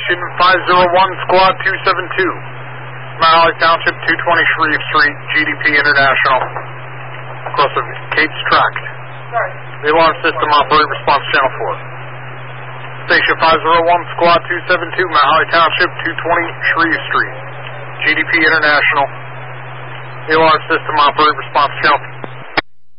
Station 501, Squad 272. Mount Holly Township, 220 Shreve Street, GDP International. Across the Cape's Tract. The alarm system operator response channel 4. Station 501, Squad 272, Mount Holly Township, 220 Shreve Street, GDP International. The alarm system operator response channel